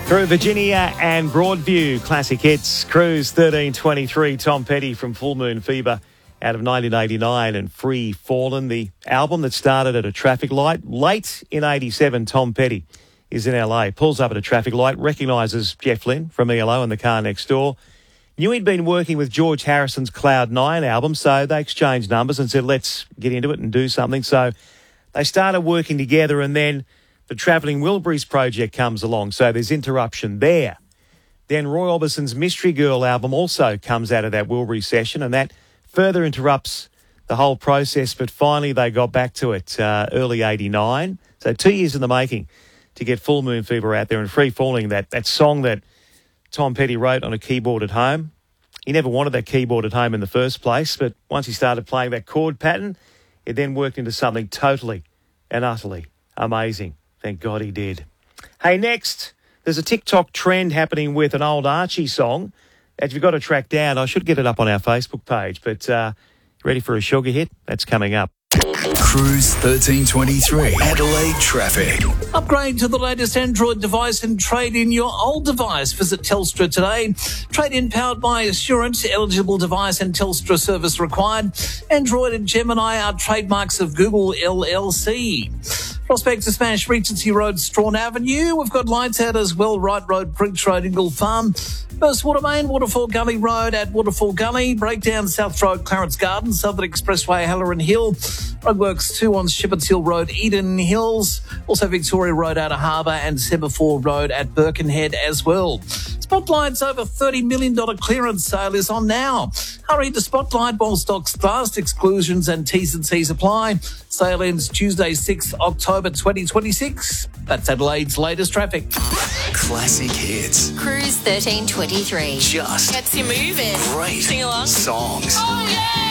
Through Virginia and Broadview, classic hits. Cruise 1323, Tom Petty from Full Moon Fever out of 1989 and Free Fallen, the album that started at a traffic light. Late in 87, Tom Petty is in LA, pulls up at a traffic light, recognises Jeff Lynne from ELO in the car next door. Knew he'd been working with George Harrison's Cloud 9 album, so they exchanged numbers and said, let's get into it and do something. So they started working together, and then the Travelling Wilburys project comes along, so there's interruption there. Then Roy Orbison's Mystery Girl album also comes out of that Wilbury session, and that further interrupts the whole process, but finally they got back to it early 89. So 2 years in the making to get Full Moon Fever out there, and Free Falling, that song that Tom Petty wrote on a keyboard at home. He never wanted that keyboard at home in the first place, but once he started playing that chord pattern, it then worked into something totally and utterly amazing. Thank God he did. Hey, next, there's a TikTok trend happening with an old Archie song that you've got to track down. I should get it up on our Facebook page, but ready for a sugar hit? That's coming up. Cruise 1323, Adelaide traffic. Upgrade to the latest Android device and trade in your old device. Visit Telstra today. Trade in powered by Assurance. Eligible device and Telstra service required. Android and Gemini are trademarks of Google LLC. Prospect to smash Regency Road, Strawn Avenue. We've got lights out as well. Wright Road, Prince Road, Ingle Farm. First Water Main, Waterfall Gully Road at Waterfall Gully. Breakdown, South Road, Clarence Garden. Southern Expressway, Halloran Hill. Roadworks 2 on Shepherds Hill Road, Eden Hills. Also Victoria Road, Outer Harbour, and Semaphore Road at Birkenhead as well. Spotlight's over $30 million clearance sale is on now. Hurry to Spotlight while stocks last. Exclusions and T's and C's apply. Sale ends Tuesday, 6th October 2026. That's Adelaide's latest traffic. Classic hits. Cruise 1323. Just gets you moving. great Sing along. songs. Oh, yeah!